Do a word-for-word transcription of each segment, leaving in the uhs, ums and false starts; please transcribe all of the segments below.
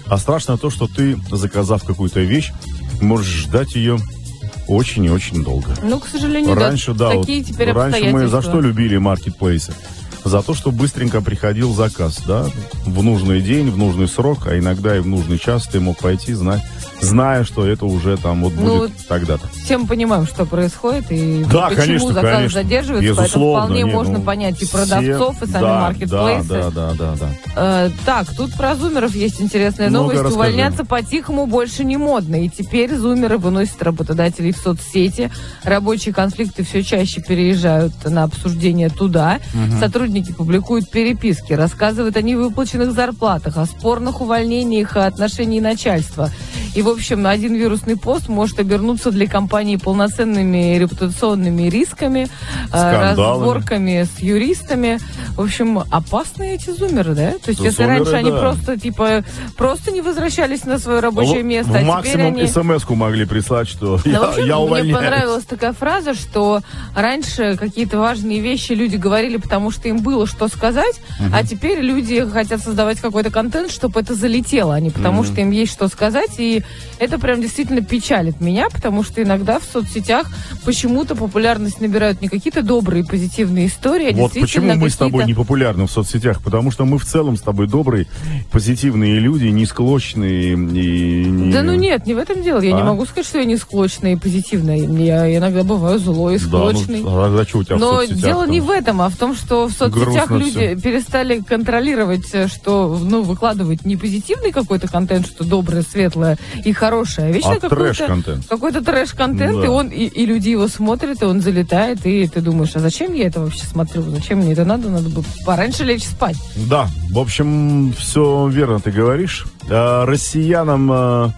А страшно то, что ты, заказав какую-то вещь, можешь ждать ее очень и очень долго. Ну, к сожалению, раньше, да, да, такие вот, теперь раньше обстоятельства. мы за что любили маркетплейсы? За то, что быстренько приходил заказ, да, в нужный день, в нужный срок, а иногда и в нужный час ты мог пойти, знать, зная, что это уже там вот будет ну, тогда-то. Все мы понимаем, что происходит, и да, почему конечно, заказ конечно. задерживается, Безусловно, поэтому вполне не, можно ну, понять и все, продавцов, и сами да, маркетплейсы. Да, да, да, да, да. Э, так, тут про зумеров есть интересная Ну-ка, новость. расскажи. Увольняться по-тихому больше не модно, и теперь зумеры выносят работодателей в соцсети. Рабочие конфликты все чаще переезжают на обсуждение туда. Угу. Сотрудники публикуют переписки, рассказывают о невыплаченных зарплатах, о спорных увольнениях, о отношении начальства. И, в общем, один вирусный пост может обернуться для компании полноценными репутационными рисками, скандалами, разборками с юристами. В общем, опасные эти зумеры, да? То есть, зумеры, если раньше да. они просто, типа, просто не возвращались на свое рабочее в, место, в а максимум теперь они... смс-ку могли прислать, что да, я, вообще, я увольняюсь. Мне понравилась такая фраза, что раньше какие-то важные вещи люди говорили, потому что им было что сказать, угу. а теперь люди хотят создавать какой-то контент, чтобы это залетело, а не потому, угу. что им есть что сказать. И это прям действительно печалит меня, потому что иногда в соцсетях почему-то популярность набирают не какие-то добрые, позитивные истории, а вот почему мы с тобой не популярны в соцсетях? Потому что мы в целом с тобой добрые, позитивные люди, не склочные. И не... Да ну нет, не в этом дело. Я а? не могу сказать, что я не склочная и позитивная. Я иногда бываю злой и склочной. Да, ну, а зачем у тебя Но в соцсетях, дело там? не в этом, а в том, что в соцсетях люди все. перестали контролировать, что ну, выкладывать не позитивный какой-то контент, что доброе, светлое и хорошее, а вечно а какой-то трэш-контент. Какой-то трэш-контент, да. и, он, и, и люди его смотрят, и он залетает, и ты думаешь, а зачем я это вообще смотрю? Зачем мне это надо? Надо бы пораньше лечь спать. Да, в общем, все верно ты говоришь. А, россиянам... А...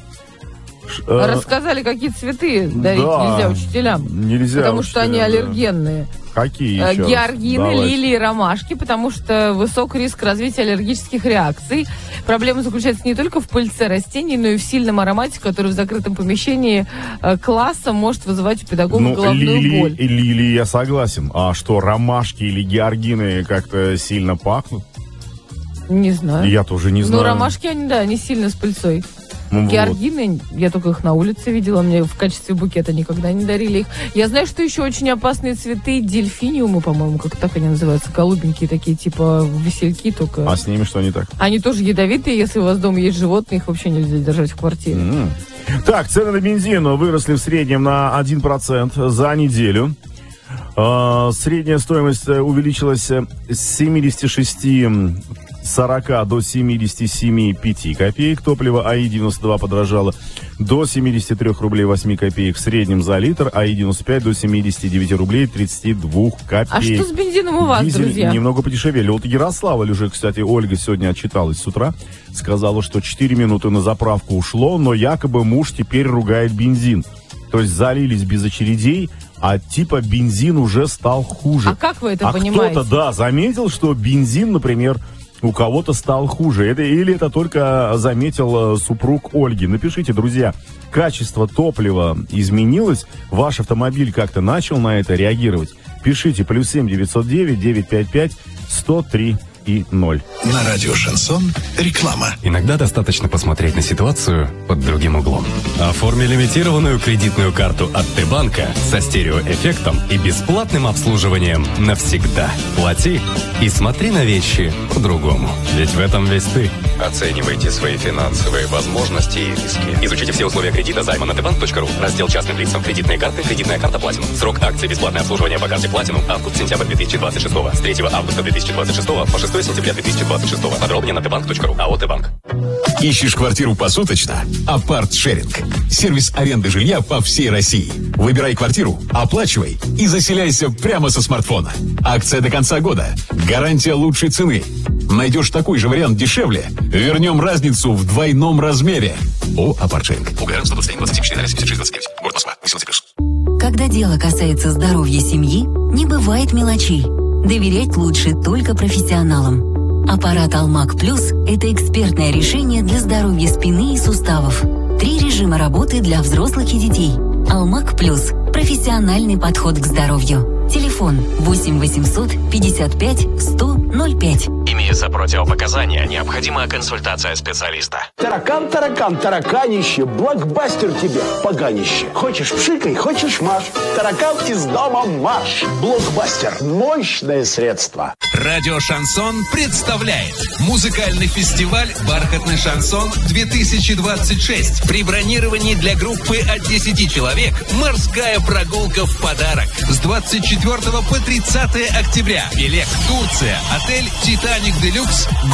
Рассказали, какие цветы дарить да, нельзя учителям. Нельзя потому учителям, что они да. аллергенные. Какие еще? Георгины, Давайте. лилии, ромашки, потому что высок риск развития аллергических реакций. Проблема заключается не только в пыльце растений, но и в сильном аромате, который в закрытом помещении класса может вызывать у педагога ну, головную лилии, боль. Лилии я согласен. А что, ромашки или георгины как-то сильно пахнут? Не знаю. Я тоже не знаю. Ну, ромашки, они, да, они сильно с пыльцой. Ну, георгины, вот. Я только их на улице видела, мне в качестве букета никогда не дарили их. Я знаю, что еще очень опасные цветы, дельфиниумы, по-моему, как так они называются, голубенькие такие, типа васильки, только... А с ними что не так? Они тоже ядовитые, если у вас дома есть животные, их вообще нельзя держать в квартире. Mm. Так, цены на бензин выросли в среднем на один процент за неделю. Средняя стоимость увеличилась с семьдесят шесть сорок до семьдесят семь пять копеек. Топливо АИ девяносто два подорожало до семьдесят три рублей восемь копеек в среднем за литр, АИ девяносто пять до семьдесят девять рублей тридцать два копеек. А что с бензином у вас, Дизель друзья? Немного подешевели. Вот Ярославль уже, кстати, Ольга сегодня отчиталась с утра, сказала, что четыре минуты на заправку ушло, но якобы муж теперь ругает бензин. То есть залились без очередей, а типа бензин уже стал хуже. А как вы это а понимаете? Кто-то, да, заметил, что бензин, например, у кого-то стал хуже. Это, или это только заметил супруг Ольги. Напишите, друзья, качество топлива изменилось? Ваш автомобиль как-то начал на это реагировать? Пишите, плюс семь девятьсот девять девятьсот пятьдесят пять сто три и ноль. На радио «Шансон» реклама. Иногда достаточно посмотреть на ситуацию под другим углом. Оформи лимитированную кредитную карту от Т-банка со стереоэффектом и бесплатным обслуживанием навсегда. Плати и смотри на вещи по-другому. Ведь в этом весь ты. Оценивайте свои финансовые возможности и риски. Изучите все условия кредита займа на тбанк точка ру. Раздел частным лицам. Кредитные карты. Кредитная карта Platinum. Срок акции бесплатное обслуживание по карте Platinum. Август-сентябрь две тысячи двадцать шестого. С третьего августа две тысячи двадцать шестого по шестое сентября две тысячи двадцать шестого. Подробнее на тбанк точка ру. АО «Т-банк». Ищешь квартиру посуточно? Апарт-шеринг. Сервис аренды жилья по всей России. Выбирай квартиру, оплачивай и заселяйся прямо со смартфона. Акция до конца года. Гарантия лучшей цены. Найдешь такой же вариант дешевле? Вернем разницу в двойном размере. О, Апарт-шеринг. УГР сто двадцать один двадцать четыре семьдесят шесть двадцать девять. Город Москва. восемнадцать плюс. Когда дело касается здоровья семьи, не бывает мелочей. Доверять лучше только профессионалам. Аппарат Алмак Плюс – это экспертное решение для здоровья спины и суставов. Три режима работы для взрослых и детей. Алмак Плюс – профессиональный подход к здоровью. Телефон восемь восемьсот пятьдесят пять сто ноль пять. Имеются противопоказания. Необходима консультация специалиста. Таракан, таракан, тараканище, блокбастер тебе, поганище. Хочешь пшикай, хочешь маш. Таракан из дома марш. Блокбастер. Мощное средство. Радио «Шансон» представляет музыкальный фестиваль «Бархатный шансон-две тысячи двадцать шесть». При бронировании для группы от десяти человек морская прогулка в подарок. С двадцать четвёртого по тридцатое октября. Билет Турция. Отель «Титаник Делюкс».